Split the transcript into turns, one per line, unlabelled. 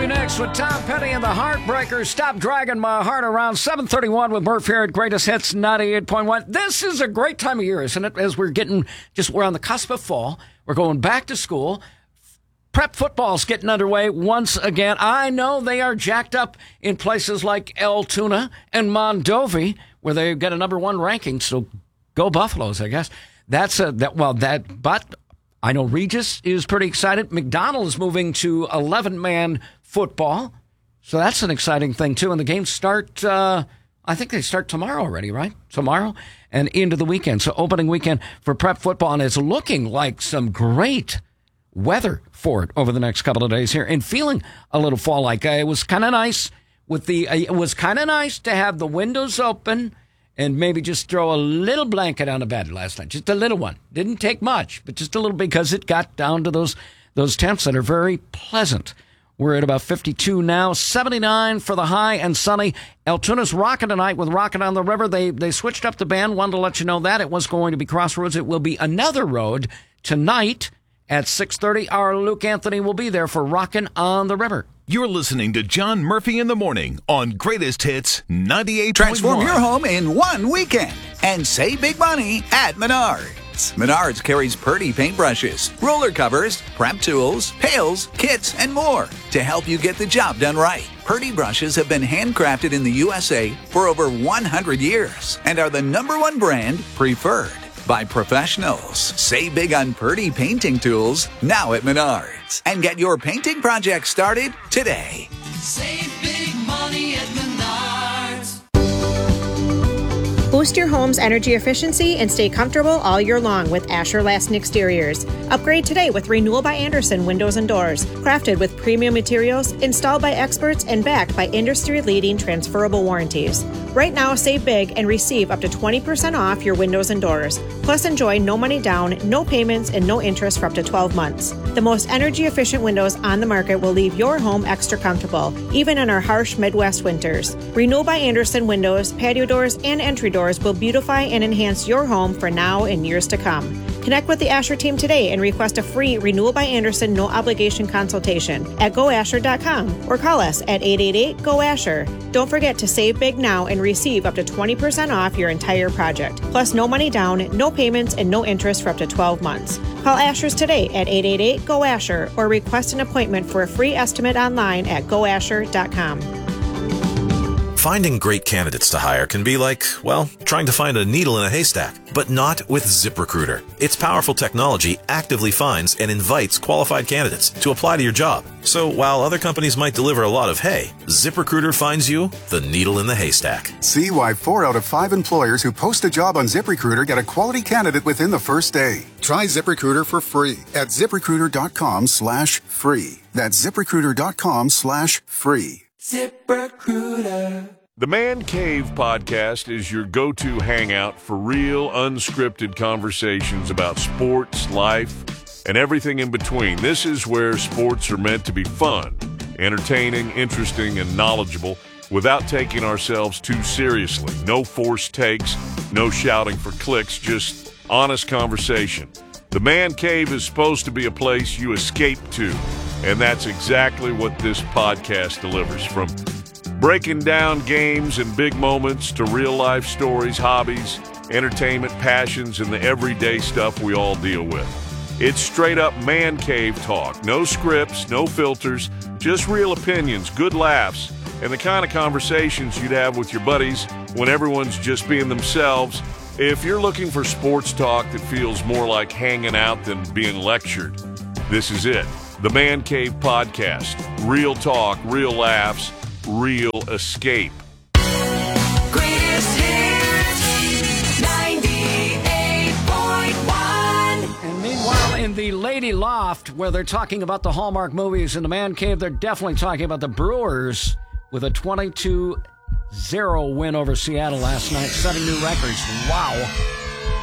next with Tom Petty and the Heartbreakers. Stop Dragging My Heart Around. 7:31 with Murph here at Greatest Hits 98.1. This is a great time of year, isn't it? As we're on the cusp of fall. We're going back to school. Prep football's getting underway once again. I know they are jacked up in places like Altoona and Mondovi, where they've got a number one ranking. So go Buffaloes, I guess. But I know Regis is pretty excited. McDonald is moving to 11-man football. So that's an exciting thing, too. And the games start, I think they start tomorrow already, right? Tomorrow and into the weekend. So opening weekend for prep football. And it's looking like some great weather for it over the next couple of days here. And feeling a little fall-like. It was kind of nice it was kind of nice to have the windows open and maybe just throw a little blanket on the bed last night. Just a little one. Didn't take much, but just a little, because it got down to those temps that are very pleasant. We're at about 52 now, 79 for the high and sunny. Altoona's rocking tonight with Rockin' on the River. They switched up the band. Wanted to let you know that. It was going to be Crossroads. It will be Another Road tonight at 6:30. Our Luke Anthony will be there for Rockin' on the River.
You're listening to John Murphy in the Morning on Greatest Hits 98.1.
Transform your home in one weekend and save big money at Menards. Menards carries Purdy paintbrushes, roller covers, prep tools, pails, kits, and more to help you get the job done right. Purdy brushes have been handcrafted in the USA for over 100 years and are the #1 brand preferred by professionals. Save big on Purdy painting tools now at Menards and get your painting project started today.
Save big money at Menards.
Boost your home's energy efficiency and stay comfortable all year long with Asher Lasting Exteriors. Upgrade today with Renewal by Andersen Windows and Doors. Crafted with premium materials, installed by experts, and backed by industry-leading transferable warranties. Right now, save big and receive up to 20% off your windows and doors. Plus, enjoy no money down, no payments, and no interest for up to 12 months. The most energy-efficient windows on the market will leave your home extra comfortable, even in our harsh Midwest winters. Renewal by Andersen Windows, patio doors, and entry doors will beautify and enhance your home for now and years to come. Connect with the Asher team today and request a free Renewal by Andersen no-obligation consultation at goasher.com or call us at 888-GO-ASHER. Don't forget to save big now and receive up to 20% off your entire project. Plus, no money down, no payments, and no interest for up to 12 months. Call Asher's today at 888-GO-ASHER or request an appointment for a free estimate online at goasher.com.
Finding great candidates to hire can be like, well, trying to find a needle in a haystack, but not with ZipRecruiter. Its powerful technology actively finds and invites qualified candidates to apply to your job. So while other companies might deliver a lot of hay, ZipRecruiter finds you the needle in the haystack.
See why 4 out of 5 employers who post a job on ZipRecruiter get a quality candidate within the first day. Try ZipRecruiter for free at ZipRecruiter.com/free. That's ZipRecruiter.com/free.
ZipRecruiter.
The Man Cave podcast is your go-to hangout for real, unscripted conversations about sports, life, and everything in between. This is where sports are meant to be fun, entertaining, interesting, and knowledgeable without taking ourselves too seriously. No forced takes, no shouting for clicks, just honest conversation. The Man Cave is supposed to be a place you escape to, and that's exactly what this podcast delivers. From breaking down games and big moments to real-life stories, hobbies, entertainment, passions, and the everyday stuff we all deal with. It's straight-up Man Cave talk. No scripts, no filters, just real opinions, good laughs, and the kind of conversations you'd have with your buddies when everyone's just being themselves. If you're looking for sports talk that feels more like hanging out than being lectured, this is it. The Man Cave Podcast. Real talk, real laughs, real escape.
Greatest Hits 98.1.
And meanwhile, in the Lady Loft, where they're talking about the Hallmark movies in the Man Cave, they're definitely talking about the Brewers with a 22-0 win over Seattle last night, setting new records. Wow.